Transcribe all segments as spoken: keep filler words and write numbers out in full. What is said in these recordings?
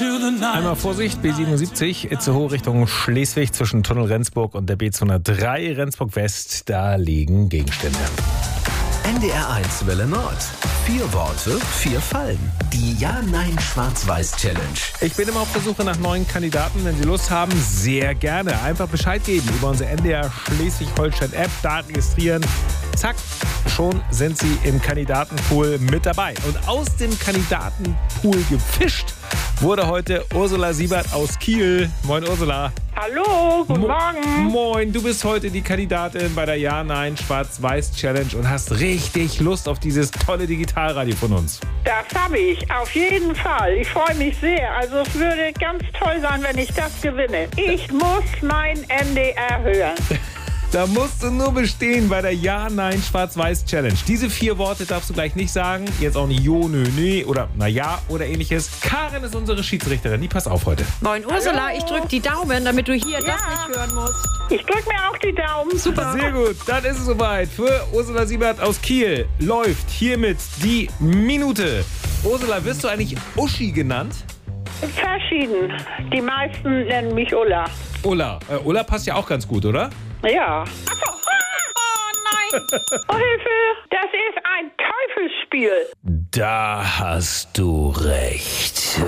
Einmal Vorsicht, B siebenundsiebzig, Itzehoe Richtung Schleswig zwischen Tunnel Rendsburg und der B zweihundertdrei Rendsburg West. Da liegen Gegenstände. N D R eins Welle Nord. Vier Worte, vier Fallen. Die Ja-Nein-Schwarz-Weiß-Challenge. Ich bin immer auf der Suche nach neuen Kandidaten. Wenn Sie Lust haben, sehr gerne. Einfach Bescheid geben über unsere N D R Schleswig-Holstein-App. Da registrieren. Zack, schon sind Sie im Kandidatenpool mit dabei. Und aus dem Kandidatenpool gefischt wurde heute Ursula Siebert aus Kiel. Moin Ursula. Hallo, guten Mo- Morgen. Moin, du bist heute die Kandidatin bei der Ja-Nein-Schwarz-Weiß-Challenge und hast richtig Lust auf dieses tolle Digitalradio von uns. Das habe ich, auf jeden Fall. Ich freue mich sehr. Also es würde ganz toll sein, wenn ich das gewinne. Ich muss mein N D R hören. Da musst du nur bestehen bei der Ja-Nein-Schwarz-Weiß-Challenge. Diese vier Worte darfst du gleich nicht sagen. Jetzt auch nicht Jo, nö, nee oder na ja oder ähnliches. Karin ist unsere Schiedsrichterin. Die passt auf heute. Moin Ursula, Hallo. ich drück die Daumen, damit du hier Ja. das nicht hören musst. Ich drücke mir auch die Daumen. Super. Sehr gut, dann ist es soweit. Für Ursula Siebert aus Kiel läuft hiermit die Minute. Ursula, wirst du eigentlich Uschi genannt? Verschieden. Die meisten nennen mich Ulla. Ulla. Äh, Ulla passt ja auch ganz gut, oder? Ja. Ach so. Oh nein. Oh Hilfe, das ist ein Teufelsspiel. Da hast du recht.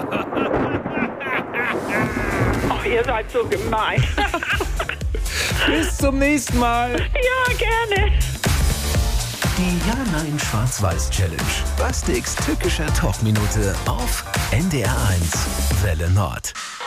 Ach, ihr seid so gemein. Bis zum nächsten Mal. Ja, gerne. Die Ja-Nein-Schwarz-Weiß-Challenge. Bastiks tückischer Talkminute auf N D R eins Welle Nord.